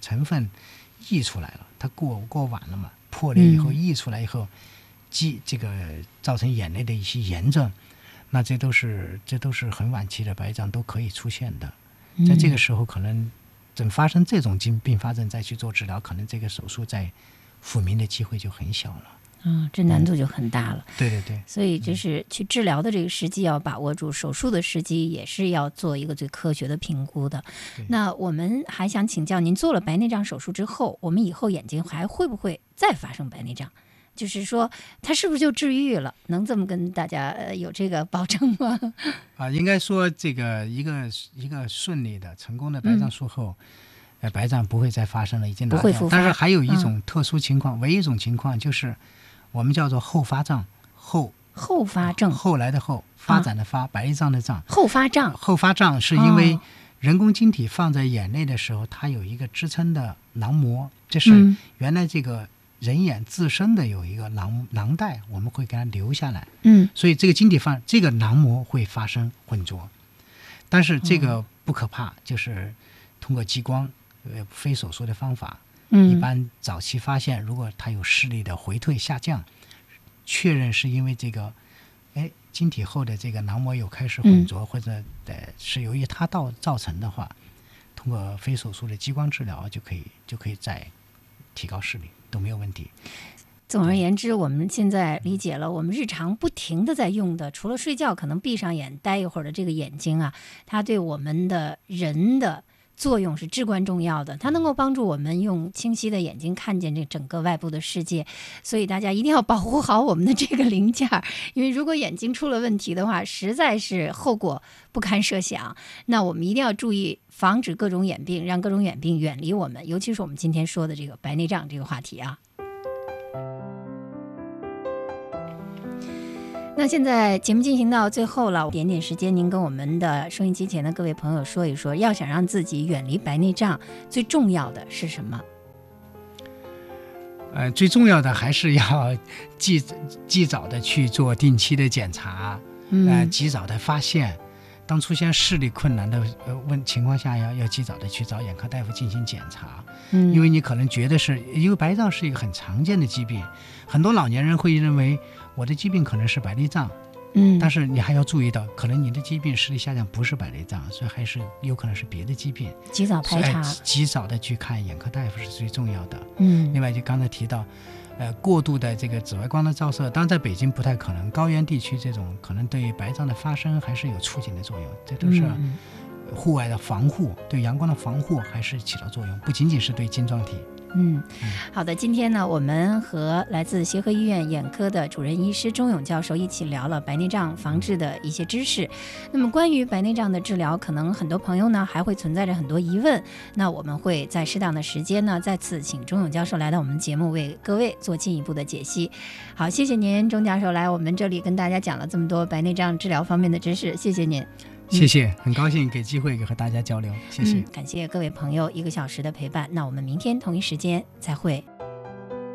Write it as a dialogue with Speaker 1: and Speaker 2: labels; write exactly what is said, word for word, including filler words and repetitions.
Speaker 1: 成分溢出来了，它过过晚了嘛，破裂以后溢出来以后，积这个造成眼内的一些炎症，那这都是这都是很晚期的白内障都可以出现的。在这个时候，可能等发生这种并发症再去做治疗，可能这个手术在复明的机会就很小了。
Speaker 2: 嗯，这难度就很大了。
Speaker 1: 嗯、对对对，
Speaker 2: 所以就是去治疗的这个时机要把握住，手术的时机也是要做一个最科学的评估的。那我们还想请教您，做了白内障手术之后，我们以后眼睛还会不会再发生白内障？就是说它是不是就治愈了？能这么跟大家、呃、有这个保证吗？
Speaker 1: 啊，应该说这个一个一个顺利的成功的白障术后、嗯呃、白障不会再发生了，已经拿掉，不会复发。但是还有一种特殊情况、嗯、唯一一种情况就是我们叫做后发障，后
Speaker 2: 后发症，
Speaker 1: 后来的后，发展的发、啊、白内障的障。
Speaker 2: 后发障，
Speaker 1: 后发障是因为人工晶体放在眼内的时候、哦、它有一个支撑的囊膜，这是原来这个人眼自身的有一个囊囊袋，我们会给它留下来，
Speaker 2: 嗯，
Speaker 1: 所以这个晶体放这个囊膜会发生混浊，但是这个不可怕，嗯、就是通过激光呃非手术的方法，
Speaker 2: 嗯，
Speaker 1: 一般早期发现，如果它有视力的回退下降，确认是因为这个哎晶体后的这个囊膜有开始混浊，嗯、或者呃是由于它造造成的话，通过非手术的激光治疗就可以就可以再提高视力。都没有问题。
Speaker 2: 总而言之，我们现在理解了，我们日常不停的在用的，除了睡觉可能闭上眼待一会儿的这个眼睛啊，它对我们的人的作用是至关重要的，它能够帮助我们用清晰的眼睛看见这整个外部的世界。所以大家一定要保护好我们的这个零件，因为如果眼睛出了问题的话，实在是后果不堪设想。那我们一定要注意防止各种眼病，让各种眼病远离我们，尤其是我们今天说的这个白内障这个话题啊。那现在节目进行到最后了，点点时间，您跟我们的收音机前的各位朋友说一说，要想让自己远离白内障，最重要的是什么？
Speaker 1: 呃，最重要的还是要及及早的去做定期的检查，
Speaker 2: 嗯、
Speaker 1: 呃，及早的发现。当出现视力困难的呃问情况下，要要及早的去找眼科大夫进行检查，
Speaker 2: 嗯，
Speaker 1: 因为你可能觉得是因为白内障是一个很常见的疾病，很多老年人会认为我的疾病可能是白内障，
Speaker 2: 嗯，
Speaker 1: 但是你还要注意到，可能你的疾病视力下降不是白内障，所以还是有可能是别的疾病，
Speaker 2: 及早排查，
Speaker 1: 及早的去看眼科大夫是最重要的。
Speaker 2: 嗯，
Speaker 1: 另外就刚才提到。呃，过度的这个紫外光的照射，当然在北京不太可能，高原地区这种可能对白障的发生还是有促进的作用，这都是户外的防护，嗯、对阳光的防护还是起到作用，不仅仅是对晶状体。
Speaker 2: 嗯，好的，今天呢，我们和来自协和医院眼科的主任医师钟勇教授一起聊了白内障防治的一些知识。那么关于白内障的治疗，可能很多朋友呢还会存在着很多疑问，那我们会在适当的时间呢，再次请钟勇教授来到我们节目，为各位做进一步的解析。好，谢谢您，钟教授来我们这里跟大家讲了这么多白内障治疗方面的知识，谢谢您。
Speaker 1: 谢谢，很高兴给机会和大家交流，谢谢、
Speaker 2: 嗯、感谢各位朋友一个小时的陪伴，那我们明天同一时间再会。